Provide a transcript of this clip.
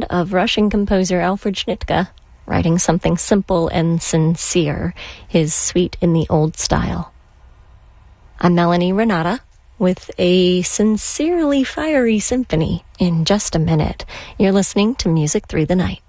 sound of Russian composer Alfred Schnittke writing something simple and sincere, his Suite in the Old Style. I'm Melanie Renata with a sincerely fiery symphony in just a minute. You're listening to Music Through the Night.